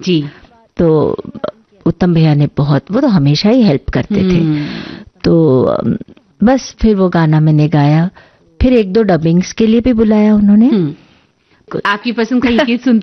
जी। तो उत्तम भैया ने वो तो हमेशा ही हेल्प करते थे। तो बस फिर वो गाना मैंने गाया, फिर 1-2 डबिंग्स के लिए भी बुलाया उन्होंने। आपकी पसंद का ये गीत सुनते